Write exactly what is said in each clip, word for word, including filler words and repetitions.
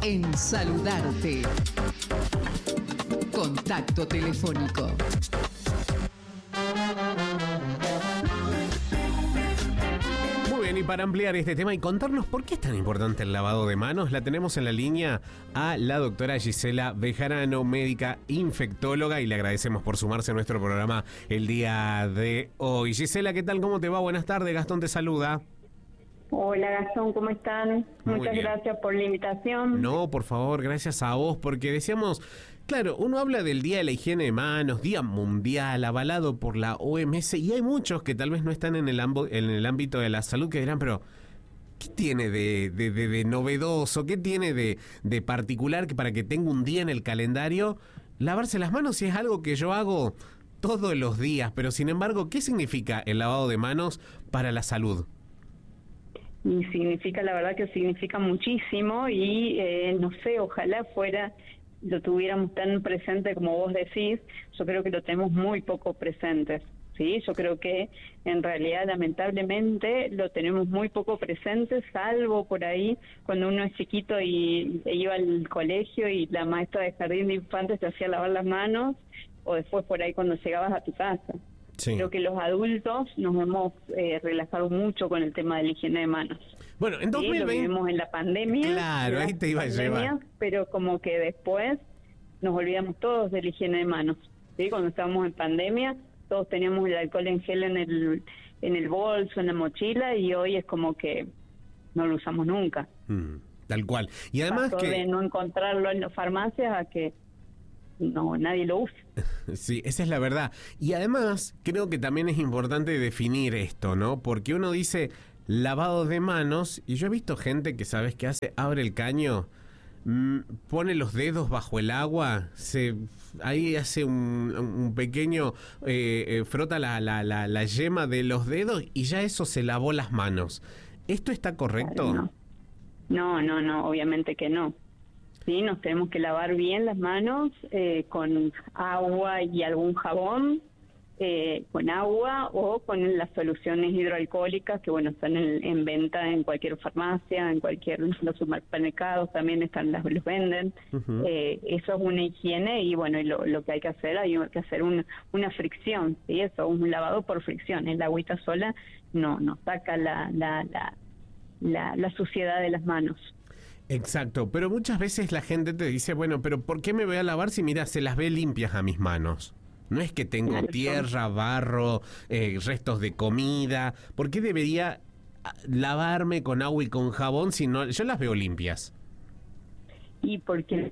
en saludarte. Contacto telefónico. Muy bien, y para ampliar este tema y contarnos por qué es tan importante el lavado de manos, la tenemos en la línea a la doctora Gisela Bejarano, médica infectóloga, y le agradecemos por sumarse a nuestro programa el día de hoy. Gisela, ¿qué tal? ¿Cómo te va? Buenas tardes, Gastón te saluda. Hola Gastón, ¿cómo están? Muy Muchas bien. gracias por la invitación. No, por favor, gracias a vos, porque decíamos, claro, uno habla del Día de la Higiene de Manos, Día Mundial, avalado por la O M S, y hay muchos que tal vez no están en el, ambo, en el ámbito de la salud que dirán, pero ¿qué tiene de, de, de, de novedoso? ¿Qué tiene de, de particular que para que tenga un día en el calendario? Lavarse las manos, si es algo que yo hago todos los días, pero sin embargo, ¿qué significa el lavado de manos para la salud? Y significa, la verdad que significa muchísimo y eh, no sé, ojalá fuera, lo tuviéramos tan presente como vos decís. Yo creo que lo tenemos muy poco presente, ¿sí? Yo creo que en realidad lamentablemente lo tenemos muy poco presente, salvo por ahí cuando uno es chiquito y iba al colegio y la maestra de jardín de infantes te hacía lavar las manos, o después por ahí cuando llegabas a tu casa. Sí. Creo que los adultos nos hemos eh, relajado mucho con el tema de la higiene de manos. Bueno, en dos mil veinte... Sí, lo vivimos en la pandemia. Claro, ahí te iba a llevar. Pero como que después nos olvidamos todos de la higiene de manos. ¿Sí? Cuando estábamos en pandemia, todos teníamos el alcohol en gel en el, en el bolso, en la mochila, y hoy es como que no lo usamos nunca. Mm, tal cual. Y además Pasó que... de no encontrarlo en las farmacias a que no nadie lo usa. Sí, esa es la verdad. Y además creo que también es importante definir esto, ¿no? Porque uno dice lavado de manos y yo he visto gente que, ¿sabes qué hace? Abre el caño, mmm, pone los dedos bajo el agua, se ahí hace un, un pequeño eh, eh, frota la, la, la, la yema de los dedos y ya eso se lavó las manos. ¿Esto está correcto? Claro, no. no, no, no, obviamente que no. Sí, nos tenemos que lavar bien las manos eh, con agua y algún jabón, eh, con agua o con las soluciones hidroalcohólicas que, bueno, están en, en venta en cualquier farmacia, en cualquier los supermercados también están, las los venden. Uh-huh. eh, eso es una higiene y, bueno, y lo, lo que hay que hacer, hay que hacer una, una fricción, ¿sí? Eso, un lavado por fricción. El agüita sola no, no saca la, la, la, la, la suciedad de las manos. Exacto, pero muchas veces la gente te dice, bueno, pero ¿por qué me voy a lavar si mira, se las ve limpias a mis manos? No es que tengo claro, tierra, barro, eh, restos de comida. ¿Por qué debería lavarme con agua y con jabón si no, yo las veo limpias? Y porque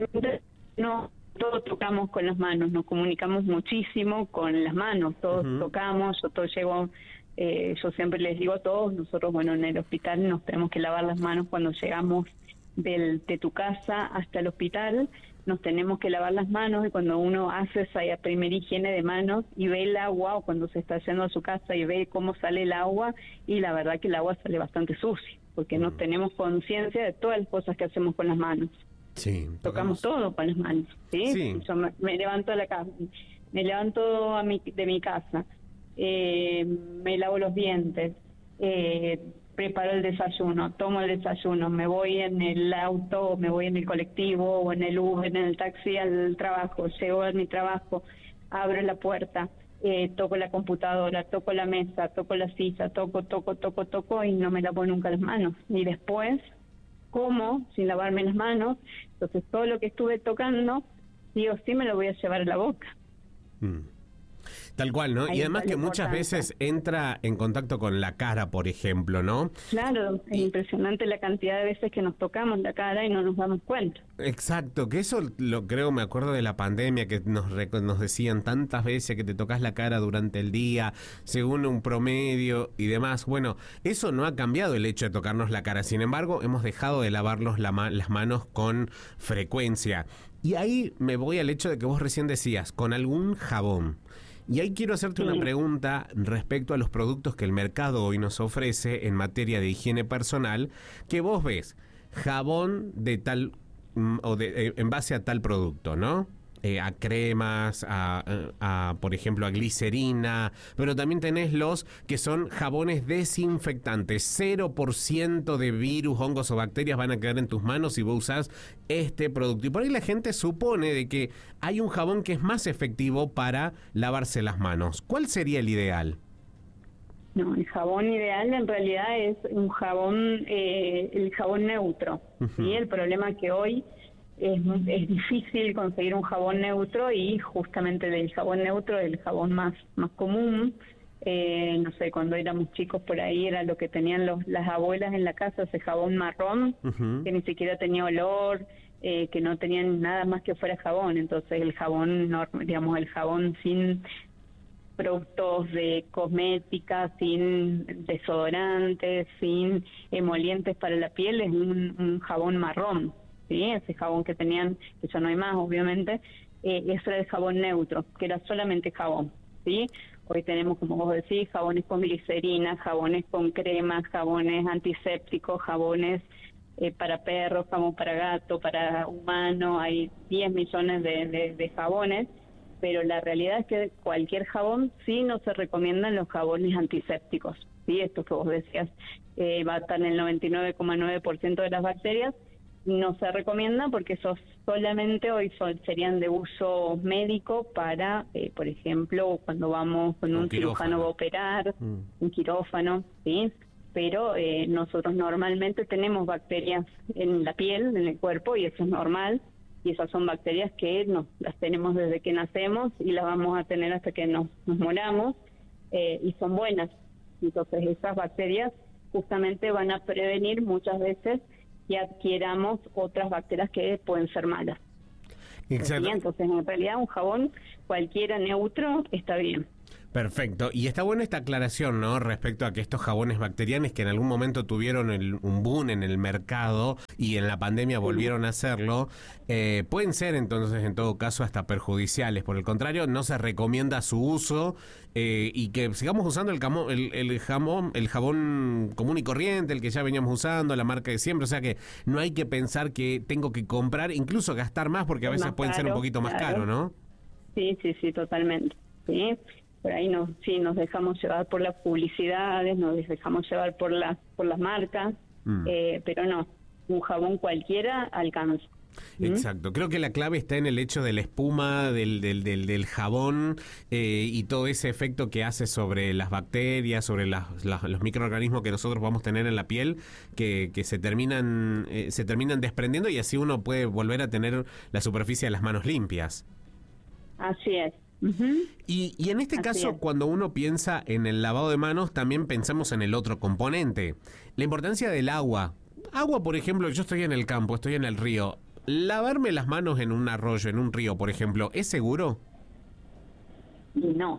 no todos tocamos con las manos, nos comunicamos muchísimo con las manos, todos uh-huh. tocamos, yo todo llego... Eh, yo siempre les digo a todos, nosotros, bueno, en el hospital nos tenemos que lavar las manos cuando llegamos del, de tu casa hasta el hospital, nos tenemos que lavar las manos y cuando uno hace esa primera higiene de manos y ve el agua o cuando se está yendo a su casa y ve cómo sale el agua, y la verdad que el agua sale bastante sucia, porque no tenemos conciencia de todas las cosas que hacemos con las manos. Sí, tocamos, tocamos todo con las manos, ¿sí? Sí. Yo me, me levanto de la casa, me levanto a mi, de mi casa, Eh, me lavo los dientes, eh, preparo el desayuno, tomo el desayuno, me voy en el auto, me voy en el colectivo o en el Uber, en el taxi al trabajo, llego a mi trabajo, abro la puerta, eh, toco la computadora, toco la mesa, toco la silla, toco, toco, toco, toco y no me lavo nunca las manos. Y después como sin lavarme las manos, entonces todo lo que estuve tocando, sí o sí me lo voy a llevar a la boca. Mm. Tal cual, ¿no? Ahí y además que muchas veces entra en contacto con la cara, por ejemplo, ¿no? Claro, es impresionante la cantidad de veces que nos tocamos la cara y no nos damos cuenta. Exacto, que eso lo creo, me acuerdo de la pandemia, que nos, nos decían tantas veces que te tocas la cara durante el día, según un promedio y demás. Bueno, eso no ha cambiado el hecho de tocarnos la cara, sin embargo, hemos dejado de lavarnos la ma- las manos con frecuencia. Y ahí me voy al hecho de que vos recién decías, con algún jabón. Y ahí quiero hacerte sí. una pregunta respecto a los productos que el mercado hoy nos ofrece en materia de higiene personal, que vos ves jabón de tal o de, en base a tal producto, ¿no? eh, a cremas, a, a, por ejemplo, a glicerina, pero también tenés los que son jabones desinfectantes. Cero por ciento de virus, hongos o bacterias van a quedar en tus manos si vos usás este producto. Y por ahí la gente supone de que hay un jabón que es más efectivo para lavarse las manos. ¿Cuál sería el ideal? No, el jabón ideal en realidad es un jabón, eh, el jabón neutro. Uh-huh. ¿Sí? El problema es que hoy es, es difícil conseguir un jabón neutro y justamente el jabón neutro es el jabón más, más común. Eh, no sé, cuando éramos chicos por ahí era lo que tenían los, las abuelas en la casa, ese jabón marrón, uh-huh. que ni siquiera tenía olor, eh, que no tenían nada más que fuera jabón. Entonces el jabón, digamos, el jabón sin productos de cosmética, sin desodorantes, sin emolientes para la piel, es un, un jabón marrón, ¿sí? Ese jabón que tenían, que ya no hay más, obviamente, eh, eso era el jabón neutro, que era solamente jabón, ¿sí? Hoy tenemos, como vos decís, jabones con glicerina, jabones con cremas, jabones antisépticos, jabones eh, para perros, jabón para gato, para humano, hay diez millones de, de, de jabones, pero la realidad es que cualquier jabón sí no se recomiendan los jabones antisépticos, ¿sí? Esto que vos decías, eh, matan el noventa y nueve coma nueve por ciento de las bacterias, no se recomienda porque esos solamente hoy son, serían de uso médico para, eh, por ejemplo, cuando vamos con un, un cirujano va a operar, mm. un quirófano, ¿sí? Pero eh, nosotros normalmente tenemos bacterias en la piel, en el cuerpo, y eso es normal. Y esas son bacterias que nos, las tenemos desde que nacemos y las vamos a tener hasta que nos, nos moramos, eh, y son buenas. Entonces esas bacterias justamente van a prevenir muchas veces que adquiramos otras bacterias que pueden ser malas. Exacto. Entonces en realidad un jabón cualquiera neutro está bien. Perfecto. Y está buena esta aclaración, ¿no? Respecto a que estos jabones bacterianos que en algún momento tuvieron el, un boom en el mercado y en la pandemia volvieron a hacerlo, eh, pueden ser entonces en todo caso hasta perjudiciales. Por el contrario, no se recomienda su uso eh, y que sigamos usando el, camo, el, el, jamón, el jabón común y corriente, el que ya veníamos usando, la marca de siempre. O sea que no hay que pensar que tengo que comprar, incluso gastar más, porque a veces pueden caro, ser un poquito más claro. caro, ¿no? Sí, sí, sí, totalmente. Sí. Por ahí nos, sí, nos dejamos llevar por las publicidades, nos dejamos llevar por las por las marcas, mm. eh, pero no, un jabón cualquiera alcanza. Exacto, ¿Mm? Creo que la clave está en el hecho de la espuma, del, del, del, del jabón eh, y todo ese efecto que hace sobre las bacterias, sobre las, las, los microorganismos que nosotros vamos a tener en la piel, que, que se terminan eh, se terminan desprendiendo y así uno puede volver a tener la superficie de las manos limpias. Así es. Uh-huh. Y, y en este Así caso, es. Cuando uno piensa en el lavado de manos, también pensamos en el otro componente, la importancia del agua. Agua, por ejemplo, yo estoy en el campo, estoy en el río. ¿Lavarme las manos en un arroyo, en un río, por ejemplo, es seguro? No.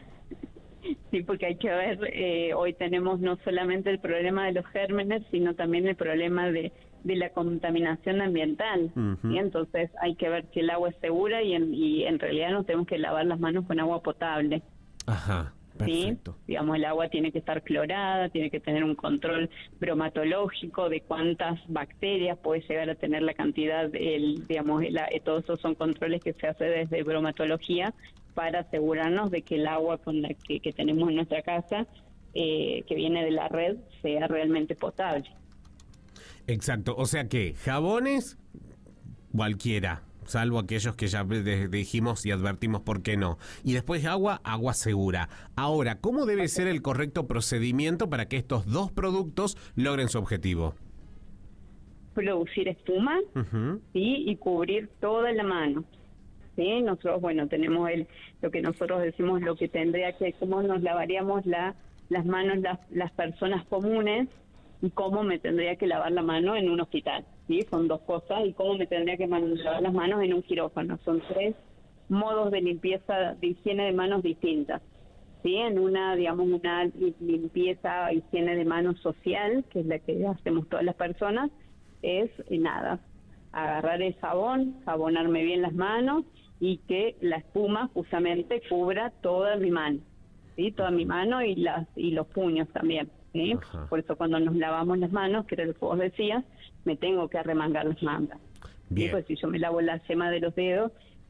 Sí, porque hay que ver, eh, hoy tenemos no solamente el problema de los gérmenes, sino también el problema de de la contaminación ambiental, uh-huh. ¿sí? Entonces hay que ver si el agua es segura y en, y en realidad nos tenemos que lavar las manos con agua potable. Ajá, perfecto. ¿Sí? Digamos, el agua tiene que estar clorada, tiene que tener un control bromatológico de cuántas bacterias puede llegar a tener la cantidad, el, digamos, la, todos esos son controles que se hace desde bromatología para asegurarnos de que el agua con la que, que tenemos en nuestra casa, eh, que viene de la red, sea realmente potable. Exacto, o sea que jabones cualquiera, salvo aquellos que ya dijimos y advertimos por qué no. Y después agua, agua segura. Ahora, ¿cómo debe ser el correcto procedimiento para que estos dos productos logren su objetivo? Producir espuma, uh-huh. ¿sí? Y cubrir toda la mano. ¿Sí? Nosotros, bueno, tenemos el lo que nosotros decimos, lo que tendría que, cómo nos lavaríamos la, las manos las, las personas comunes, y cómo me tendría que lavar la mano en un hospital, ¿sí? Son dos cosas, y cómo me tendría que lavar las manos en un quirófano. Son tres modos de limpieza, de higiene de manos distintas, ¿sí? En una, digamos, una limpieza, higiene de manos social, que es la que hacemos todas las personas, es eh, nada, agarrar el jabón, jabonarme bien las manos y que la espuma justamente cubra toda mi mano, ¿sí? Toda mi mano y las y los puños también. ¿Sí? Por eso cuando nos lavamos las manos, que era lo que vos decías, me tengo que arremangar las mangas. Bien. ¿Sí? Pues si yo me lavo la yema de los dedos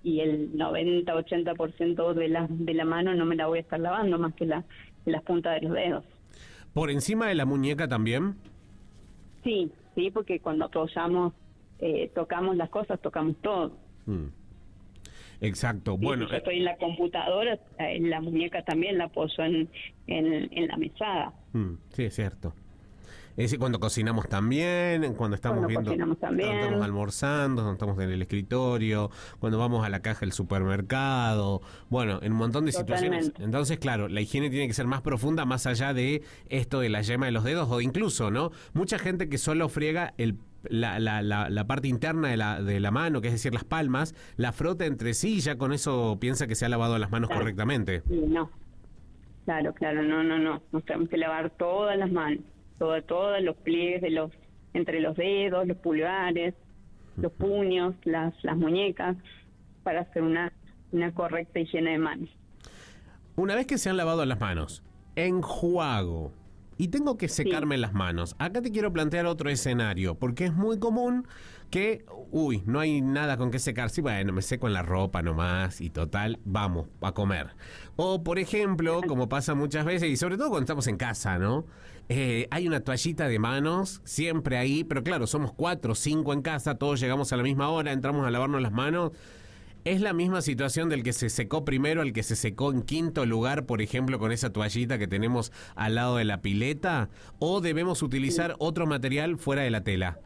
y el noventa, ochenta por ciento de la, de la mano no me la voy a estar lavando más que la, las puntas de los dedos. ¿Por encima de la muñeca también? Sí, sí, porque cuando apoyamos, eh, tocamos las cosas, tocamos todo. Mm. Exacto, Sí, bueno. si yo estoy en la computadora, eh, la muñeca también la apoyo en, en, en la mesada. Mm, sí, es cierto. Es decir, cuando cocinamos también, cuando estamos Cuando viendo, cocinamos también. cuando estamos almorzando, cuando estamos en el escritorio, cuando vamos a la caja del supermercado, bueno, en un montón de Totalmente. situaciones. Entonces, claro, la higiene tiene que ser más profunda, más allá de esto de la yema de los dedos, o incluso, ¿no? Mucha gente que solo friega el La, la, la, la parte interna de la, de la mano, que es decir, las palmas, la frota entre sí y ya con eso piensa que se ha lavado las manos Claro. correctamente. Sí, no. Claro, claro, no, no, no. Nos tenemos que lavar todas las manos, todo, todos los pliegues de los, entre los dedos, los pulgares, los puños, las, las muñecas, para hacer una, una correcta higiene de manos. Una vez que se han lavado las manos, enjuago. Y tengo que secarme Sí. las manos. Acá te quiero plantear otro escenario, porque es muy común que, uy, no hay nada con qué secarse. Bueno, me seco en la ropa nomás y total, vamos a comer. O, por ejemplo, como pasa muchas veces, y sobre todo cuando estamos en casa, ¿no? Eh, hay una toallita de manos siempre ahí, pero claro, somos cuatro o cinco en casa, todos llegamos a la misma hora, entramos a lavarnos las manos. ¿Es la misma situación del que se secó primero al que se secó en quinto lugar, por ejemplo, con esa toallita que tenemos al lado de la pileta? ¿O debemos utilizar otro material fuera de la tela?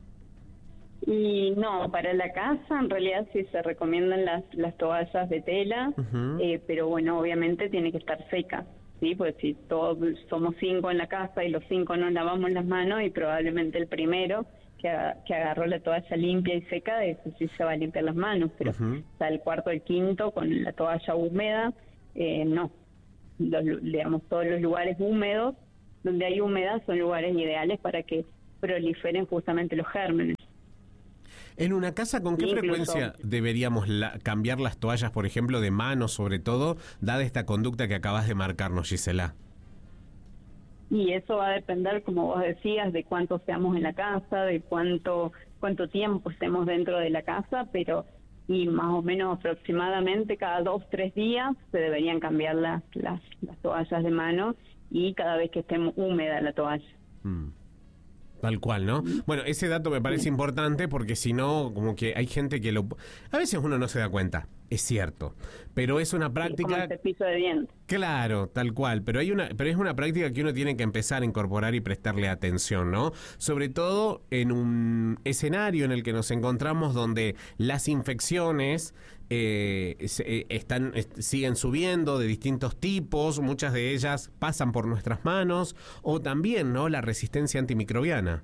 Y no, para la casa en realidad sí se recomiendan las, las toallas de tela, Ujú. eh, pero bueno, obviamente tiene que estar seca, ¿sí? Porque si todos somos cinco en la casa y los cinco nos lavamos las manos y probablemente el primero que, aga- que agarró la toalla limpia y seca, ese sí se va a limpiar las manos, pero Ujú. está el cuarto, el quinto con la toalla húmeda, eh, no. Los, lu- digamos, todos los lugares húmedos, donde hay humedad, son lugares ideales para que proliferen justamente los gérmenes. En una casa, ¿con qué Incluso- frecuencia deberíamos la- cambiar las toallas, por ejemplo, de mano, sobre todo, dada esta conducta que acabas de marcarnos, Gisela? Y eso va a depender, como vos decías, de cuánto seamos en la casa, de cuánto cuánto tiempo estemos dentro de la casa, pero y más o menos aproximadamente cada dos, tres días se deberían cambiar las, las, las toallas de mano y cada vez que esté húmeda la toalla. Mm. Tal cual, ¿no? Bueno, ese dato me parece Sí. importante porque si no, como que hay gente que lo... A veces uno no se da cuenta, es cierto, pero es una Sí, como práctica... el cepillo de dientes. Claro, tal cual, pero hay una, pero es una práctica que uno tiene que empezar a incorporar y prestarle atención, ¿no? Sobre todo en un escenario en el que nos encontramos donde las infecciones eh, se- eh, están eh, siguen subiendo de distintos tipos, muchas de ellas pasan por nuestras manos, o también, ¿no? La resistencia antimicrobiana.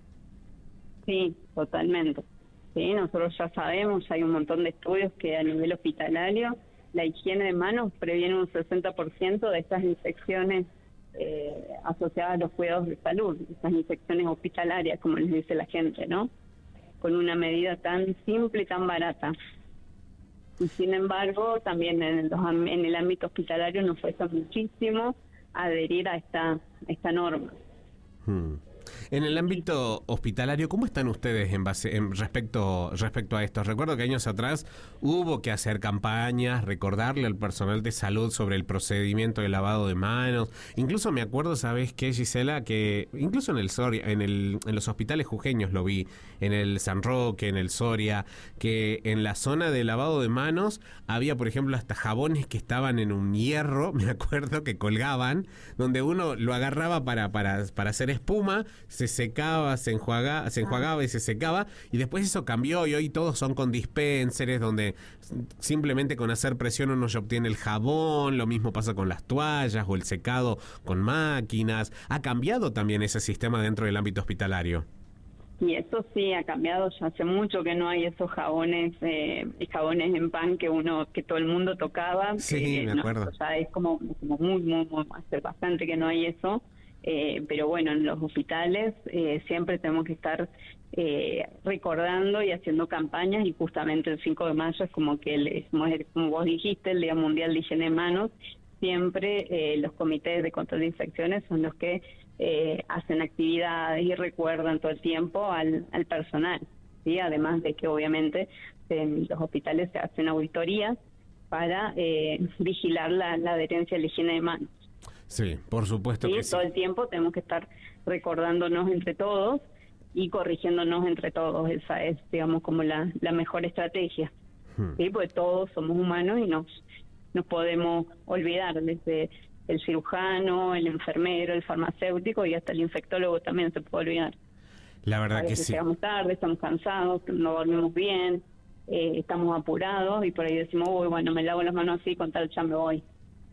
Sí, totalmente. Sí, nosotros ya sabemos, hay un montón de estudios que a nivel hospitalario la higiene de manos previene un sesenta por ciento de estas infecciones eh, asociadas a los cuidados de salud, estas infecciones hospitalarias, como les dice la gente, ¿no? Con una medida tan simple y tan barata. Y sin embargo, también en, los am- en el ámbito hospitalario nos cuesta muchísimo adherir a esta, a esta norma. Hmm. En el ámbito hospitalario, ¿cómo están ustedes en base en respecto respecto a esto? Recuerdo que años atrás hubo que hacer campañas, recordarle al personal de salud sobre el procedimiento de lavado de manos. Incluso me acuerdo, ¿sabes qué, Gisela? Que incluso en el Soria, en el en los hospitales jujeños lo vi, en el San Roque, en el Soria, que en la zona de lavado de manos había, por ejemplo, hasta jabones que estaban en un hierro, me acuerdo, que colgaban, donde uno lo agarraba para para para hacer espuma, se secaba, se enjuagaba, se enjuagaba y se secaba, y después eso cambió y hoy todos son con dispensers donde simplemente con hacer presión uno ya obtiene el jabón. Lo mismo pasa con las toallas o el secado con máquinas. Ha cambiado también ese sistema dentro del ámbito hospitalario. Y eso sí ha cambiado, ya hace mucho que no hay esos jabones eh, jabones en pan que uno que todo el mundo tocaba. Sí, eh, me no, acuerdo. eso ya es como, como muy, muy, muy, hace bastante que no hay eso. Eh, pero bueno, en los hospitales eh, siempre tenemos que estar eh, recordando y haciendo campañas, y justamente el cinco de mayo es como que, el, es como el- como vos dijiste, el Día Mundial de Higiene de Manos. Siempre eh, los comités de control de infecciones son los que eh, hacen actividades y recuerdan todo el tiempo al, al personal. ¿sí? Además de que obviamente en los hospitales se hacen auditorías para eh, vigilar la, la adherencia a la higiene de manos. Sí, por supuesto ¿Sí? que sí. Todo el tiempo tenemos que estar recordándonos entre todos y corrigiéndonos entre todos. Esa es, digamos, como la, la mejor estrategia. Hmm. ¿Sí? Porque todos somos humanos y nos, nos podemos olvidar, desde el cirujano, el enfermero, el farmacéutico y hasta el infectólogo también se puede olvidar. La verdad que sí. Llegamos tarde, estamos cansados, no dormimos bien, eh, estamos apurados y por ahí decimos, uy, bueno, me lavo las manos así, con tal ya me voy.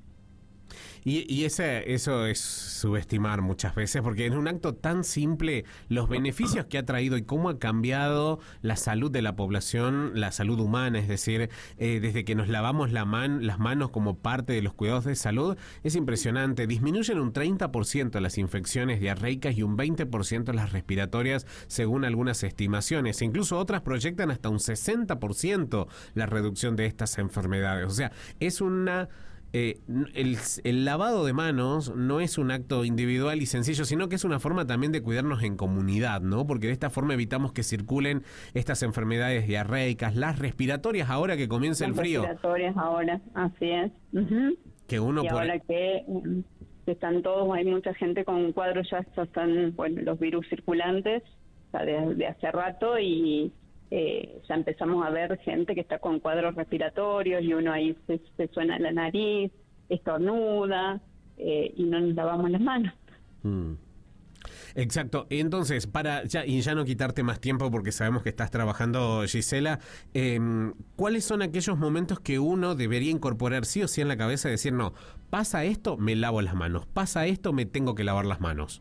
Y, y ese, eso es subestimar muchas veces, porque en un acto tan simple, los beneficios que ha traído y cómo ha cambiado la salud de la población, la salud humana, es decir, eh, desde que nos lavamos la man, las manos como parte de los cuidados de salud, es impresionante. Disminuyen un treinta por ciento las infecciones diarreicas y un veinte por ciento las respiratorias, según algunas estimaciones. Incluso otras proyectan hasta un sesenta por ciento la reducción de estas enfermedades. O sea, es una... Eh, el, el lavado de manos no es un acto individual y sencillo, sino que es una forma también de cuidarnos en comunidad, ¿no? Porque de esta forma evitamos que circulen estas enfermedades diarreicas, las respiratorias ahora que comienza las el frío. Las respiratorias ahora, así es. Uh-huh. Que uno y por... ahora que, um, que están todos, hay mucha gente con cuadros, ya están, bueno, los virus circulantes, o sea, de, de hace rato y... Eh, ya empezamos a ver gente que está con cuadros respiratorios y uno ahí se, se suena la nariz, estornuda eh, y no nos lavamos las manos. Mm. Exacto. Entonces, para ya y ya no quitarte más tiempo porque sabemos que estás trabajando, Gisela, eh, ¿cuáles son aquellos momentos que uno debería incorporar sí o sí en la cabeza y decir, no, pasa esto, me lavo las manos, pasa esto, me tengo que lavar las manos?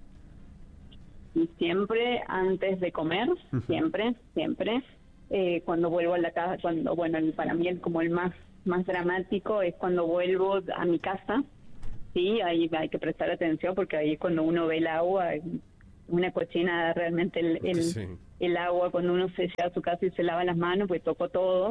Y siempre antes de comer, uh-huh. siempre, siempre. Eh, cuando vuelvo a la casa, cuando, bueno, para mí el como el más más dramático es cuando vuelvo a mi casa, sí, ahí hay que prestar atención porque ahí cuando uno ve el agua, una cochinada realmente el, el, sí. el agua cuando uno se llega a su casa y se lava las manos, pues tocó todo.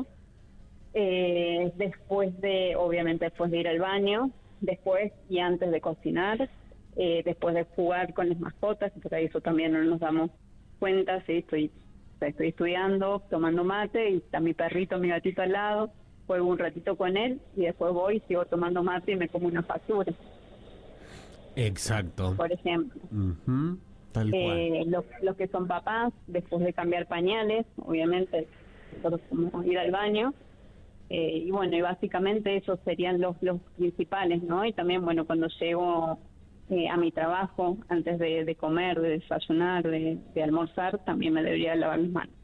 Eh, después de, obviamente después de ir al baño, después y antes de cocinar, eh, después de jugar con las mascotas, porque eso también no nos damos cuenta, sí, estoy estoy estudiando, tomando mate y está mi perrito, mi gatito al lado, juego un ratito con él y después voy, sigo tomando mate y me como una factura. Exacto. Por ejemplo. Uh-huh. Tal eh, cual. Los, los que son papás, después de cambiar pañales, obviamente, nosotros podemos ir al baño. Eh, y bueno, y básicamente esos serían los, los principales, ¿no? Y también, bueno, cuando llego eh, a mi trabajo, antes de, de comer, de desayunar, de, de almorzar, también me debería lavar mis manos.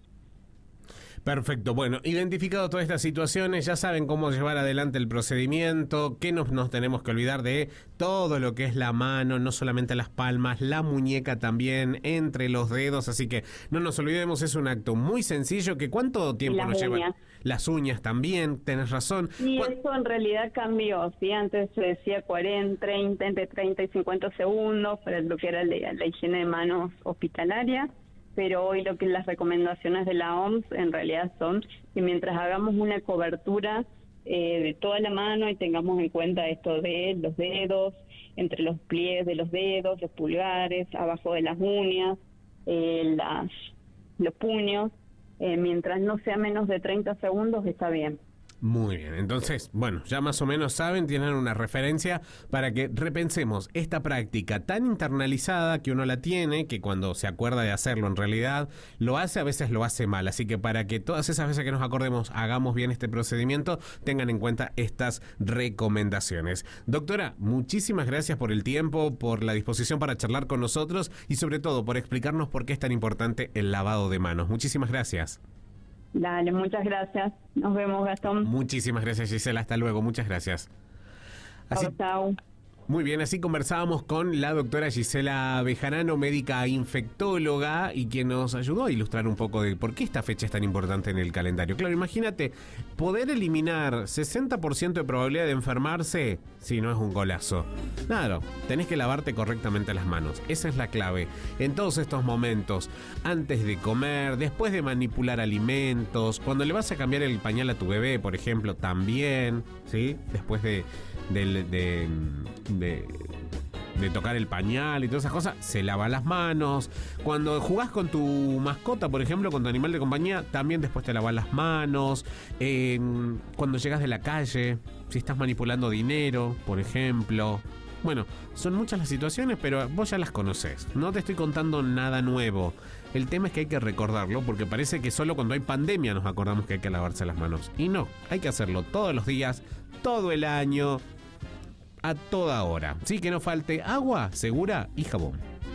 Perfecto. Bueno, identificado todas estas situaciones, ya saben cómo llevar adelante el procedimiento, que no nos tenemos que olvidar de todo lo que es la mano, no solamente las palmas, la muñeca también, entre los dedos, así que no nos olvidemos, es un acto muy sencillo, que ¿cuánto tiempo nos lleva? Uñas. Las uñas también, tenés razón. Y ¿Cu- eso en realidad cambió, ¿sí? Antes se decía cuarenta, treinta, entre treinta y cincuenta segundos para lo que era la, la higiene de manos hospitalaria. Pero hoy lo que las recomendaciones de la O M S en realidad son que mientras hagamos una cobertura eh, de toda la mano y tengamos en cuenta esto de los dedos, entre los pliegues de los dedos, los pulgares, abajo de las uñas, eh, las, los puños, eh, mientras no sea menos de treinta segundos está bien. Muy bien, entonces, bueno, ya más o menos saben, tienen una referencia para que repensemos esta práctica tan internalizada que uno la tiene, que cuando se acuerda de hacerlo en realidad lo hace, a veces lo hace mal. Así que para que todas esas veces que nos acordemos hagamos bien este procedimiento, tengan en cuenta estas recomendaciones. Doctora, muchísimas gracias por el tiempo, por la disposición para charlar con nosotros y sobre todo por explicarnos por qué es tan importante el lavado de manos. Muchísimas gracias. Dale, muchas gracias. Nos vemos, Gastón. Muchísimas gracias, Gisela. Hasta luego. Muchas gracias. Así, chau, chau. Muy bien, así conversábamos con la doctora Gisela Bejarano, médica infectóloga, y quien nos ayudó a ilustrar un poco de por qué esta fecha es tan importante en el calendario. Claro, imagínate, poder eliminar sesenta por ciento de probabilidad de enfermarse, si no es un golazo. Claro, tenés que lavarte correctamente las manos. Esa es la clave. En todos estos momentos, antes de comer, después de manipular alimentos, cuando le vas a cambiar el pañal a tu bebé, por ejemplo, también, ¿sí? Después de... De, de, de de tocar el pañal y todas esas cosas, se lava las manos. Cuando jugás con tu mascota, por ejemplo, con tu animal de compañía, también después te lavas las manos. Eh, cuando llegas de la calle, si estás manipulando dinero, por ejemplo. Bueno, son muchas las situaciones, pero vos ya las conocés. No te estoy contando nada nuevo. El tema es que hay que recordarlo, porque parece que solo cuando hay pandemia nos acordamos que hay que lavarse las manos. Y no, hay que hacerlo todos los días, todo el año, a toda hora. Sí, que no falte agua segura y jabón.